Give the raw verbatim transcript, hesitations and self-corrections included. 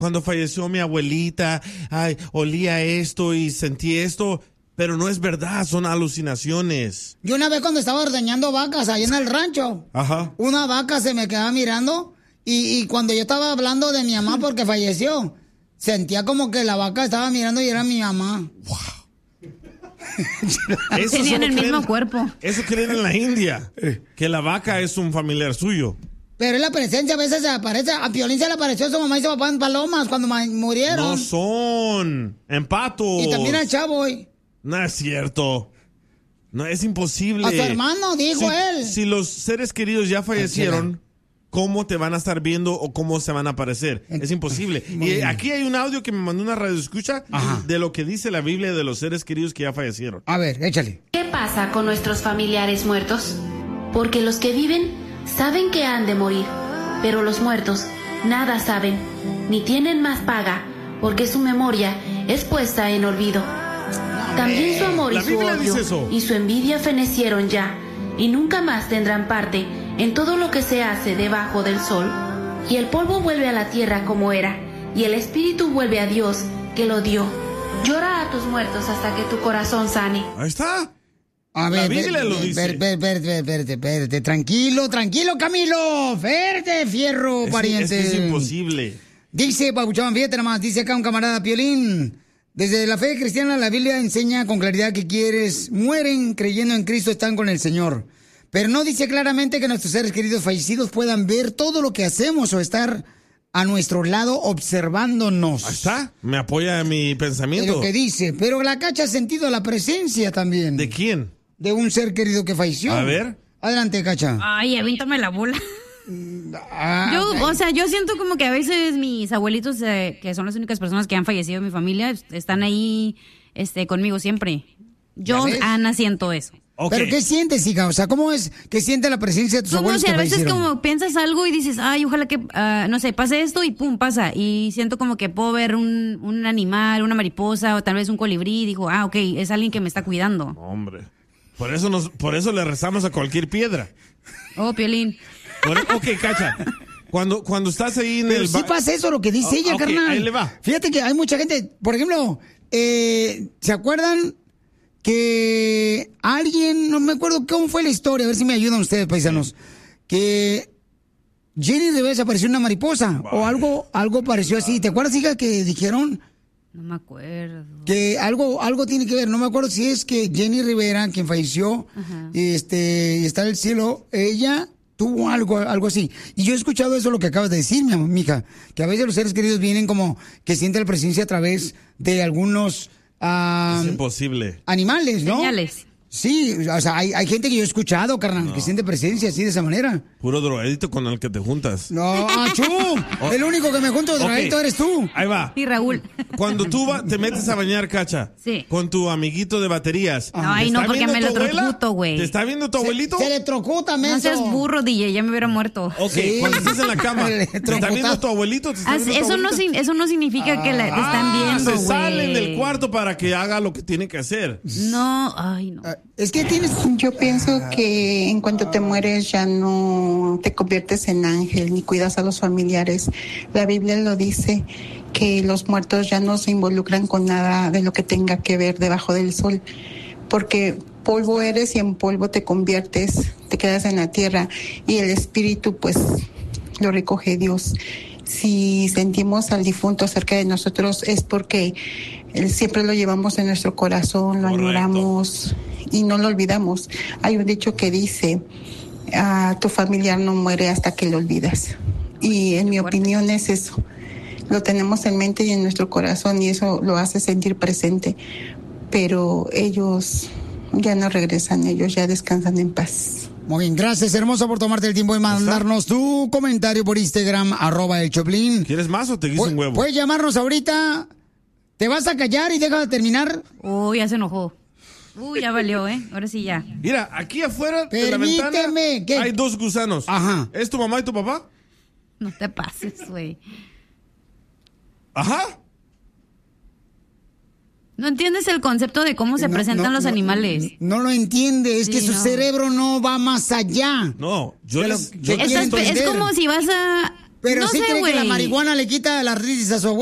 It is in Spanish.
cuando falleció mi abuelita, ay, olía esto y sentí esto, pero no es verdad, son alucinaciones. Yo una vez cuando estaba ordeñando vacas ahí en el rancho, Ajá. una vaca se me quedaba mirando y, y cuando yo estaba hablando de mi mamá porque falleció, sentía como que la vaca estaba mirando y era mi mamá. Wow. Tenían el mismo creen, cuerpo. Eso creen en la India, que la vaca es un familiar suyo. Pero es la presencia, a veces se aparece. A Piolín se le apareció su mamá y su papá en palomas cuando murieron. No son, en patos. Y también al chavo hoy. No es cierto. No, es imposible. A su hermano, dijo si, él. Si los seres queridos ya fallecieron, ¿cómo te van a estar viendo o cómo se van a aparecer? Es imposible. Y aquí hay un audio que me mandó una radioescucha de lo que dice la Biblia de los seres queridos que ya fallecieron. A ver, échale. ¿Qué pasa con nuestros familiares muertos? Porque los que viven saben que han de morir, pero los muertos nada saben, ni tienen más paga, porque su memoria es puesta en olvido. También su amor y su odio y su envidia fenecieron ya, y nunca más tendrán parte en todo lo que se hace debajo del sol. Y el polvo vuelve a la tierra como era, y el espíritu vuelve a Dios que lo dio. Llora a tus muertos hasta que tu corazón sane. Ahí está. A ver, la Biblia lo dice. Espérate, espérate, espérate, tranquilo, tranquilo, Camilo. Verde, fierro, es, pariente. Es que es imposible. Dice, Pabuchón, fíjate nomás, dice acá un camarada Piolín. Desde la fe cristiana, la Biblia enseña con claridad que quienes mueren creyendo en Cristo están con el Señor. Pero no dice claramente que nuestros seres queridos fallecidos puedan ver todo lo que hacemos o estar a nuestro lado observándonos. Ahí está, me apoya mi pensamiento. Es lo que dice, pero la Cacha ha sentido la presencia también. ¿De quién? De un ser querido que falleció. A ver. Adelante, Cacha. Ay, avíntame la bola. Ah, yo, okay. o sea, yo siento como que a veces mis abuelitos, eh, que son las únicas personas que han fallecido en mi familia, están ahí este, conmigo siempre. Yo, Ana, siento eso. Okay. ¿Pero qué sientes, hija? O sea, ¿cómo es que siente la presencia de tus como abuelos si que a veces fallecieron? como piensas algo y dices, ay, ojalá que, uh, no sé, pase esto y pum, pasa. Y siento como que puedo ver un, un animal, una mariposa o tal vez un colibrí y digo, ah, ok, es alguien que me está cuidando. Hombre, por eso, nos, por eso le rezamos a cualquier piedra. Oh, Piolín. Por, ok, Cacha. Cuando, cuando estás ahí en Pero el... sí pasa eso, lo que dice oh, ella, okay, carnal. Ahí le va. Fíjate que hay mucha gente, por ejemplo, eh, ¿se acuerdan que alguien, no me acuerdo cómo fue la historia, a ver si me ayudan ustedes, paisanos, sí. que Jenny Rivera se apareció una mariposa, Bye. o algo, algo pareció así. ¿Te acuerdas, hija, que dijeron? No me acuerdo. Que algo, algo tiene que ver, no me acuerdo si es que Jenny Rivera, quien falleció, Ajá. este, y está en el cielo, ella tuvo algo, algo así. Y yo he escuchado eso, lo que acabas de decir, mi mija, que a veces los seres queridos vienen como que sienten la presencia a través de algunos uh, es imposible. animales, ¿no? Señales. Sí, o sea, hay, hay gente que yo he escuchado, carnal, no. que siente presencia así de esa manera. Puro drogadito con el que te juntas. No, achú, oh. el único que me junto de drogadito okay. eres tú. Ahí va. Y Raúl. Cuando tú va, te metes a bañar, Cacha, sí. con tu amiguito de baterías. No, ay, no, porque me lo trocuto, güey. ¿Te está viendo tu abuelito? Se, se le trocuta, menso. No seas burro, D J, ya me hubiera muerto. Ok, sí. Cuando estés en la cama, ¿te está viendo tu abuelito? ¿Te está ah, viendo eso, tu no, eso no significa ah, que la, te están viendo, se güey. salen del cuarto para que haga lo que tiene que hacer. No, ay, no. Uh, es que tienes... Yo pienso que en cuanto te mueres ya no te conviertes en ángel ni cuidas a los familiares. La Biblia lo dice, que los muertos ya no se involucran con nada de lo que tenga que ver debajo del sol, porque polvo eres y en polvo te conviertes, te quedas en la tierra y el espíritu pues lo recoge Dios. Si sentimos al difunto cerca de nosotros es porque él siempre lo llevamos en nuestro corazón, lo Correcto. añoramos y no lo olvidamos. Hay un dicho que dice, ah, tu familiar no muere hasta que lo olvidas. Y en mi opinión es eso. Lo tenemos en mente y en nuestro corazón y eso lo hace sentir presente. Pero ellos ya no regresan, ellos ya descansan en paz. Muy bien, gracias, hermosa, por tomarte el tiempo de mandarnos tu comentario por Instagram, arroba el Choplin. ¿Quieres más o te guiso un huevo? Puedes llamarnos ahorita. ¿Te vas a callar y deja de terminar? Uy, ya se enojó. Uy, ya valió, ¿eh? Ahora sí ya. Mira, aquí afuera Permíteme, de la ventana ¿qué? hay dos gusanos. Ajá. ¿Es tu mamá y tu papá? No te pases, güey. Ajá. No entiendes el concepto de cómo se no, presentan no, los no, animales. No, no lo entiende, es sí, que su no. cerebro no va más allá. No, yo, les, lo, yo Estás, es como si vas a Pero No sí sé, cree que la güey. marihuana le quita las risas a su abuela.